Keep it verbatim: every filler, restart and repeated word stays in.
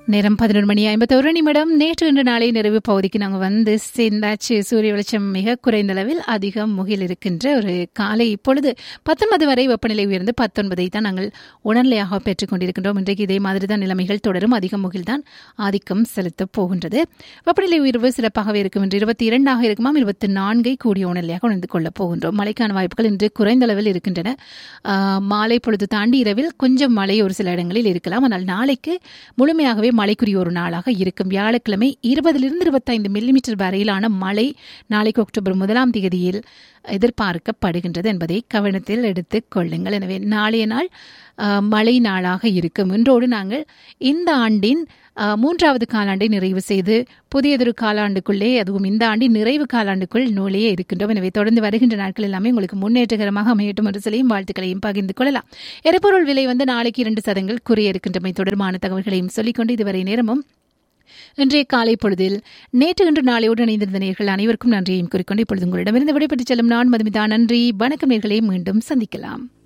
நேரம் பதினொரு மணி ஐம்பத்தொரு நிமிடம். நேற்று இன்று நாளை நிறைவு பகுதிக்கு நாங்கள் வந்து சேர்ந்தாச்சு. சூரிய வெளிச்சம் மிக குறைந்த அளவில் அதிகம் முகில் இருக்கின்ற ஒரு காலை. இப்பொழுது பத்தொன்பது வரை வெப்பநிலை உயர்ந்து பத்தொன்பதை தான் நாங்கள் உணர்நிலையாக பெற்றுக் கொண்டிருக்கின்றோம். இன்றைக்கு இதே மாதிரி தான் நிலைமைகள் தொடரும். அதிக முகில் தான் ஆதிக்கம் செலுத்தப் போகின்றது. வெப்பநிலை உயர்வு சிறப்பாகவே இருக்கும். இன்று இருபத்தி இரண்டாக இருக்குமாம். இருபத்தி நான்கை கூடிய உணர்நிலையாக உணர்ந்து கொள்ளப் போகின்றோம். மழைக்கான வாய்ப்புகள் இன்று குறைந்த அளவில் இருக்கின்றன. மாலை பொழுது தாண்டி இரவில் கொஞ்சம் மழை ஒரு சில இடங்களில் இருக்கலாம். ஆனால் நாளைக்கு முழுமையாகவே மழைக்குரிய ஒரு நாளாக இருக்கும். வியாழக்கிழமை இருபதிலிருந்து இருபத்தைந்து மில்லிமீட்டர் வரையிலான மழை நாளைக்கு அக்டோபர் முதலாம் தேதியில் எதிர்பார்க்கப்படுகின்றது என்பதை கவனத்தில் எடுத்துக் கொள்ளுங்கள். எனவே நாளைய நாள் மழை நாளாக இருக்கும். இன்றோடு நாங்கள் இந்த ஆண்டின் மூன்றாவது காலாண்டை நிறைவு செய்து புதியதொரு காலாண்டுக்குள்ளே, அதுவும் இந்த ஆண்டின் நிறைவு காலாண்டுக்குள் நூலையே இருக்கின்றோம். எனவே தொடர்ந்து வருகின்ற நாட்கள் எல்லாமே உங்களுக்கு முன்னேற்றகரமாக அமையட்டும் என்று சொல்லியும் வாழ்த்துக்களையும் பகிர்ந்து கொள்ளலாம். எரிபொருள் விலை வந்து நாளைக்கு இரண்டு சதங்கள் குறைய இருக்கின்றமை தொடர்பான தகவல்களையும் சொல்லிக்கொண்டு இதுவரை நேரமும் இன்றைய காலை பொழுதில் நேற்று இன்று நாளையோடு இணைந்திருந்த நேயர்கள் அனைவருக்கும் நன்றியையும் கூறிக்கொண்டு இப்பொழுது உங்களிடமிருந்து விடைபெற்றுச் செல்லும் நான் மதுமிதா. நன்றி, வணக்கம் நேயர்களே. மீண்டும் சந்திக்கலாம்.